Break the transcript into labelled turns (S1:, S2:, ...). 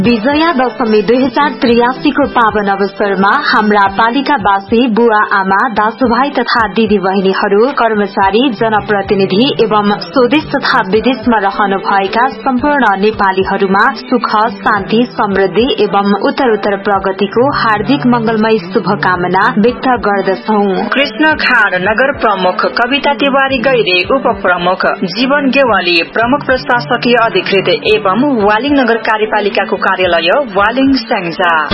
S1: विजया दशमी 2083 को पावन अवसरमा हाम्रा पालिकावासी बुवा आमा दाजुभाइ तथा दिदी बहिनीहरू कर्मचारी जनप्रतिनिधि एवं स्वदेश तथा विदेशमा रहनुभएका सम्पूर्ण नेपालीहरूमा सुख शान्ति समृद्धि एवं उत्तरोत्तर प्रगतिको हार्दिक मंगलमय शुभकामना व्यक्त गर्दछौं।
S2: कृष्ण खाँड नगर प्रमुख कविता तिवारी गैरे, उप प्रमुख जीवन गेवाली, प्रमुख प्रशासकीय अधिकृत एवं वालिङ नगर कार्यपालिकाको कार्यालय वालिङ स्याङ्जा।